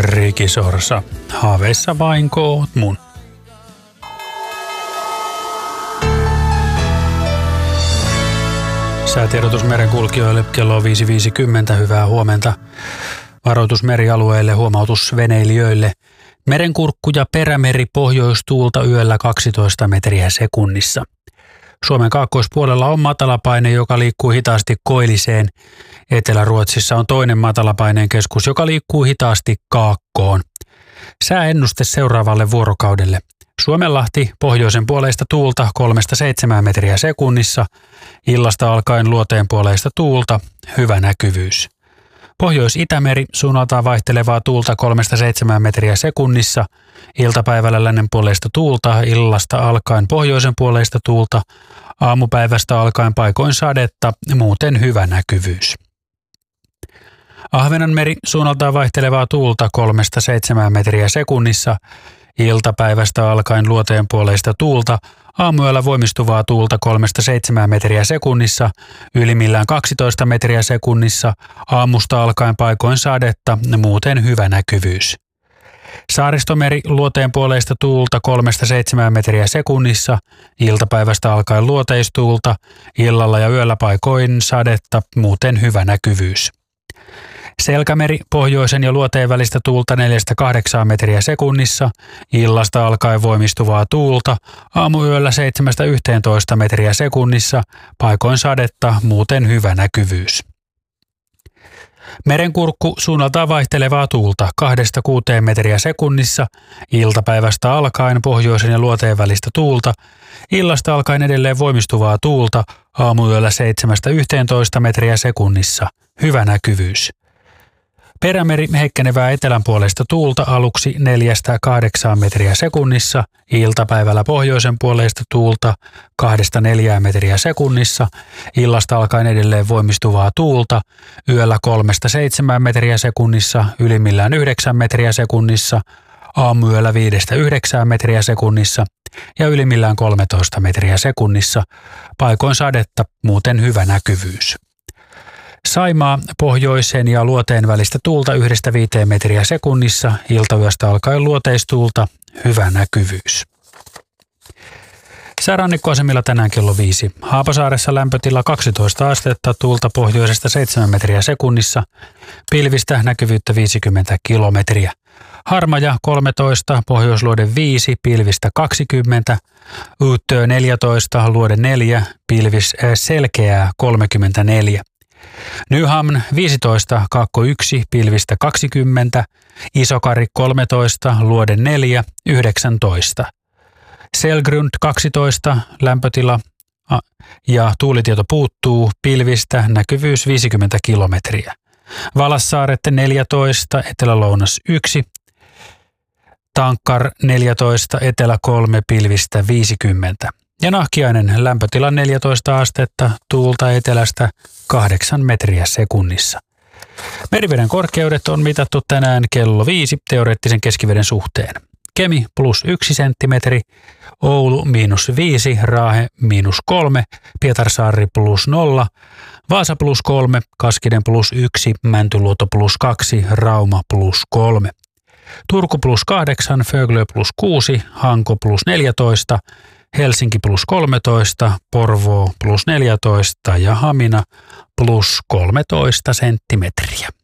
Rikisorsa, haaveissa vainko oot mun. Säätiedotus merenkulkijoille kello 5.50. Hyvää huomenta. Varoitus merialueille, huomautus veneilijöille. Merenkurkku ja perämeri pohjoistuulta yöllä 12 metriä sekunnissa. Suomen kaakkoispuolella on matalapaine, joka liikkuu hitaasti Koilliseen. Etelä-Ruotsissa on toinen matalapaineen keskus, joka liikkuu hitaasti Kaakkoon. Sääennuste seuraavalle vuorokaudelle. Suomenlahti pohjoisen puoleista tuulta 3-7 metriä sekunnissa. Illasta alkaen luoteen puoleista tuulta, hyvä näkyvyys. Pohjois-Itämeri suunnaltaan vaihtelevaa tuulta 3-7 metriä sekunnissa. Iltapäivällä lännen puoleista tuulta, illasta alkaen pohjoisen puoleista tuulta. Aamupäivästä alkaen paikoin sadetta, muuten hyvä näkyvyys. Ahvenanmeri suunnaltaan vaihtelevaa tuulta 3-7 metriä sekunnissa. Iltapäivästä alkaen luoteen puoleista tuulta. Aamuyöllä voimistuvaa tuulta 3-7 metriä sekunnissa, ylimmillään 12 metriä sekunnissa, aamusta alkaen paikoin sadetta, muuten hyvä näkyvyys. Saaristomeri luoteen puoleista tuulta 3-7 metriä sekunnissa, iltapäivästä alkaen luoteistuulta, illalla ja yöllä paikoin sadetta, muuten hyvä näkyvyys. Selkämeri pohjoisen ja luoteen välistä tuulta 4-8 metriä sekunnissa, illasta alkaen voimistuvaa tuulta, aamuyöllä 7-11 metriä sekunnissa, paikoin sadetta, muuten hyvä näkyvyys. Merenkurkku suunnaltaan vaihtelevaa tuulta 2-6 metriä sekunnissa, iltapäivästä alkaen pohjoisen ja luoteen välistä tuulta, illasta alkaen edelleen voimistuvaa tuulta, aamuyöllä 7-11 metriä sekunnissa, hyvä näkyvyys. Perämeri heikkenevää etelän puolesta tuulta aluksi 4-8 metriä sekunnissa, iltapäivällä pohjoisen puolesta tuulta 2-4 metriä sekunnissa, illasta alkaen edelleen voimistuvaa tuulta, yöllä 3-7 metriä sekunnissa, ylimmillään 9 metriä sekunnissa, aamuyöllä 5-9 metriä sekunnissa ja ylimmillään 13 metriä sekunnissa, paikoin sadetta, muuten hyvä näkyvyys. Saimaa pohjoisen ja luoteen välistä tuulta 1-5 metriä sekunnissa, iltayöstä alkaen luoteistuulta, hyvä näkyvyys. Säärannikkoasemilla tänään kello 5. Haapasaaressa lämpötila 12 astetta, tuulta pohjoisesta 7 metriä sekunnissa, pilvistä näkyvyyttä 50 kilometriä. Harmaja 13, Pohjoisluode 5, pilvistä 20, Uuttöö 14, Luode 4, pilvis selkeää 34. Nyhamn 15, Kaakko 1, pilvistä 20, Isokari 13, Luode 4, 19. Selgrund 12, lämpötila ja tuulitieto puuttuu, pilvistä näkyvyys 50 kilometriä. Valassaaret 14, Etelä-Lounas 1, Tankkar 14, Etelä 3, pilvistä 50. Ja Nahkiainen lämpötila 14 astetta, tuulta etelästä 8 metriä sekunnissa. Meriveden korkeudet on mitattu tänään kello 5 teoreettisen keskiveden suhteen. Kemi +1 senttimetri, Oulu -5, Raahe -3, Pietarsaari +0, Vaasa +3, Kaskinen +1, Mäntyluoto +2, Rauma +3. Turku +8, Föglö +6, Hanko +14, Helsinki +13, Porvoo +14 ja Hamina +13 senttimetriä.